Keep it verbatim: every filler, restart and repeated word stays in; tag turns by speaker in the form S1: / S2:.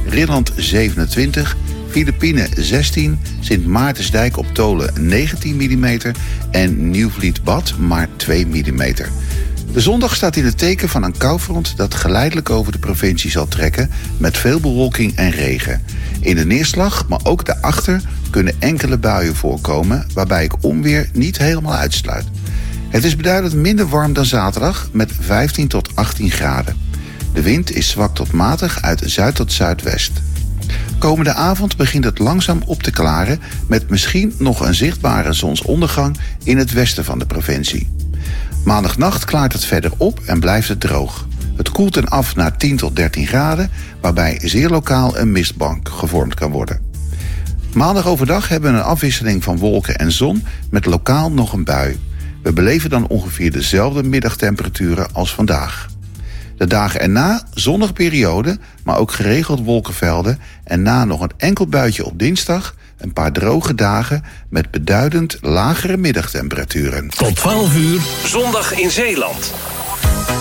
S1: Ridderland zevenentwintig, Filipijnen zestien, Sint Maartensdijk op Tolen negentien millimeter en Nieuwvliet-Bad maar twee millimeter. De zondag staat in het teken van een koufront dat geleidelijk over de provincie zal trekken met veel bewolking en regen. In de neerslag, maar ook daarachter, kunnen enkele buien voorkomen waarbij ik onweer niet helemaal uitsluit. Het is beduidend minder warm dan zaterdag met vijftien tot achttien graden. De wind is zwak tot matig uit zuid tot zuidwest. Komende avond begint het langzaam op te klaren met misschien nog een zichtbare zonsondergang in het westen van de provincie. Maandagnacht klaart het verder op en blijft het droog. Het koelt dan af naar tien tot dertien graden, waarbij zeer lokaal een mistbank gevormd kan worden. Maandag overdag hebben we een afwisseling van wolken en zon met lokaal nog een bui. We beleven dan ongeveer dezelfde middagtemperaturen als vandaag. De dagen erna zonnige periode, maar ook geregeld wolkenvelden en na nog een enkel buitje op dinsdag een paar droge dagen met beduidend lagere middagtemperaturen.
S2: Tot twaalf uur, zondag in Zeeland.